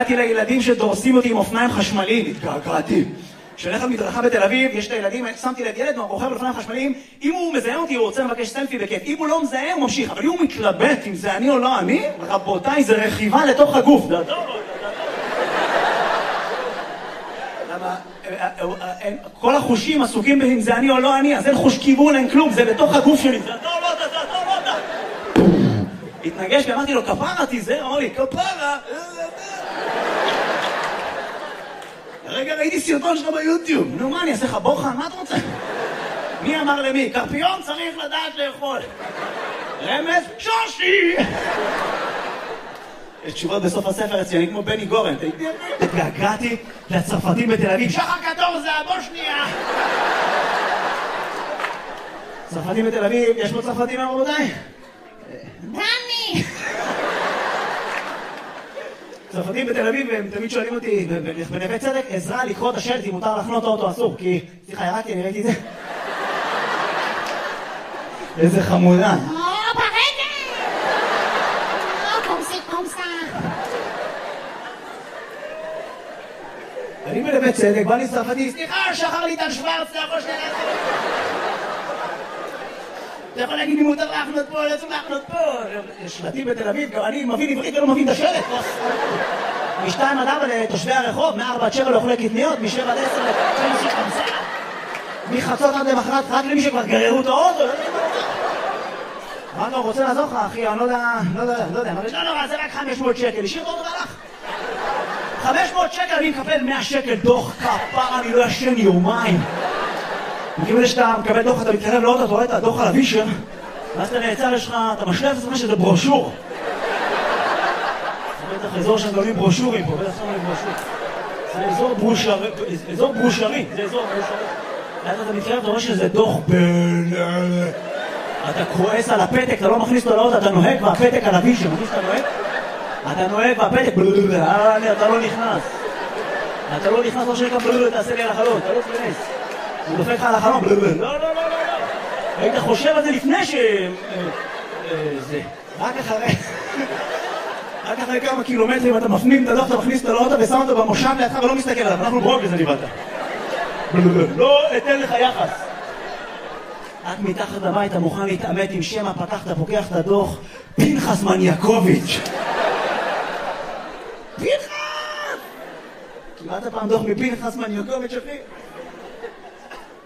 הגעתי לילדים שדורסים אותי עם אופניים חשמליים, התגעגעתי. כשהולך למדרכה בתל אביב, יש את הילדים, שמתי ליד ילד רוכב על אופניים חשמליים, אם הוא מזהה אותי הוא רוצה לבקש סלפי בכיף, אם הוא לא מזהה הוא ממשיך, אבל אם הוא מתלבט אם זה אני או לא אני, רבותיי, זה רכיבה לתוך הגוף. כל החושים עסוקים באם זה אני או לא אני, אז אין חוש כיוון, אין כלום, זה בתוך הגוף שלי. זה אתה או לא אתה, זה אתה או לא אתה. התנגש ואמרתי לו, כפרה תיזהר, אמר לי, כפרה. רגע, ראיתי סרטון שלך ביוטיוב. נו, מה, אני אעשה לך בוחן? מה אתה רוצה? מי אמר למי? קרפיון צריך לדעת לאכול. רמז? שושי! יש תשובות בסוף הספר אצלי, אני כמו בני גורן. התגעגעתי לצרפתים בתל אביב. שחר קטור זה הבושניה! צרפתים בתל אביב, יש פה צרפתים רבותיי? דני! צרפתים בתל אביב, הם תמיד שואלים אותי בנווה צדק, עזרה לקרוא את השלט אם מותר לחנות האוטו אסור, כי... סליחה, ירדתי, אני ראיתי את זה. איזה חמודה. אני בנווה צדק, בא לי צרפתי, סליחה, שחר ליטל שוורץ, אתה יכול שנייה לעשות. אתה יכול להגיד לי מותר להחנות פה, לא צריך להחנות פה. יש שלטים בתל אביב, גם אני מבין עברית ולא מבין את השלט. מ-2 עד 4 לתושבי הרחוב, מ-4 עד 7 לאוכלי קטניות, מ-7 עד 10 לתושבי חמסה. מחצות עד למחרת, רק למי שכבר גררו את האוטו. מה לא, רוצה לעזור לך, אחי? אני לא יודע. לא, זה רק 500 שקל. השאיר אותו והלך. 500 שקל, אני מקבל 100 שקל דוח כפרה, אני לא ישן יומיים. מכיוון שאתה מקבל דוח, אתה מתקרב לאוטו, אתה רואה את הדוח על הווישר, ואז אתה נעצר, יש לך, אתה משלב את זה שזה ברושור. זה בטח אזור שהם גולים ברושורים פה, בטח שמים ברושור. זה אזור ברושרי, זה אזור ברושרי. ואז אתה מתקרב, אתה רואה שזה דוח אתה כועס על הפתק, אתה לא מכניס אותו לאוטו, אתה נוהג והפתק על הווישר, מכניס אתה נוהג? אתה נוהג והפתק, אתה לא נכנס. אתה לא נכנס, לא שנקרא תעשה לי על החלון, אתה לא תכנס. הוא דופק לך על החלום, לא. היית חושב על זה לפני זה. רק אחרי כמה קילומטרים אתה מפנים את הדוח, אתה מכניס אותו לאוטו ושם אותו במושב לידך ולא מסתכל עליו, אנחנו ברוק לזה נבאת. לא אתן לך יחס. רק מתחת לבית אתה מוכן להתאמת עם שם הפתח, אתה פוקח את הדוח, פנחס מניאקוביץ'. פנחס! קיבלת פעם דוח מפנחס מניאקוביץ' אחי?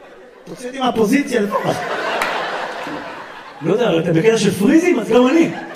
תוציא אותי מהפוזיציה לפחות. לא יודע, אתה בקטע של פריזים, אז גם אני.